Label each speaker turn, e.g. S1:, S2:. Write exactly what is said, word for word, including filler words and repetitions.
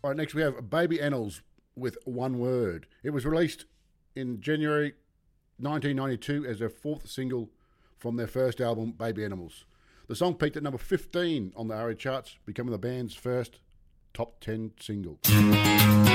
S1: All right, next we have Baby Animals with One Word. It was released in January nineteen ninety-two as their fourth single from their first album, Baby Animals. The song peaked at number fifteen on the A R I A charts, becoming the band's first top ten single.